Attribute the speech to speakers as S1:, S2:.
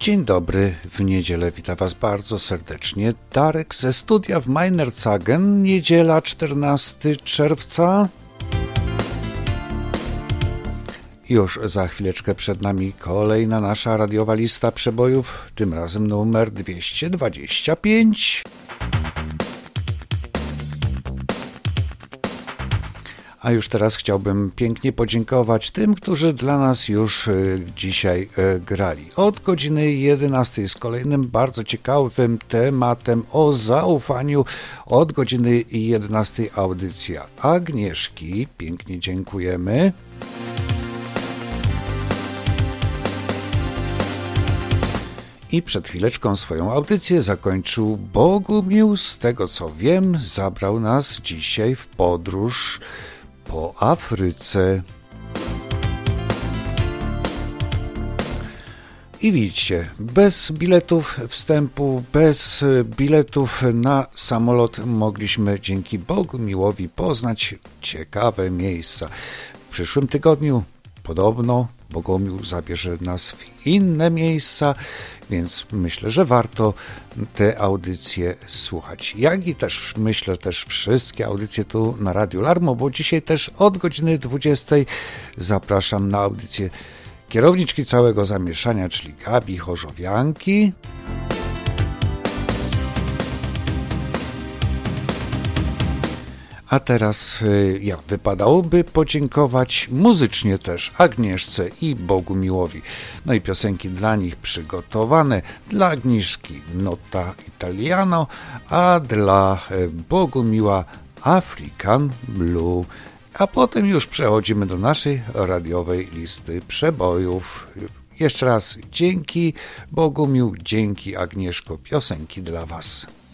S1: Dzień dobry, w niedzielę witam Was bardzo serdecznie. Darek ze studia w Meinerzhagen, niedziela 14 czerwca. Już za chwileczkę przed nami kolejna nasza radiowa lista przebojów, tym razem numer 225. A już teraz chciałbym pięknie podziękować tym, którzy dla nas już dzisiaj grali. Od godziny 11 z kolejnym bardzo ciekawym tematem o zaufaniu. Od godziny 11 audycja Agnieszki. Pięknie dziękujemy. I przed chwileczką swoją audycję zakończył Bogumił. Z tego co wiem, zabrał nas dzisiaj w podróż po Afryce. I widzicie, bez biletów wstępu, bez biletów na samolot mogliśmy dzięki Bogumiłowi poznać ciekawe miejsca. W przyszłym tygodniu podobno Bogumił zabierze nas w inne miejsca, więc myślę, że warto te audycje słuchać. Jak i też myślę też wszystkie audycje tu na Radiu Larmo, bo dzisiaj też od godziny 20 zapraszam na audycję kierowniczki całego zamieszania, czyli Gabi Chorzowianki. A teraz wypadałoby podziękować muzycznie też Agnieszce i Bogumiłowi. No i piosenki dla nich przygotowane. Dla Agnieszki Nota Italiano, a dla Bogumiła African Blue. A potem już przechodzimy do naszej radiowej listy przebojów. Jeszcze raz dzięki Bogumił, dzięki Agnieszko, piosenki dla Was.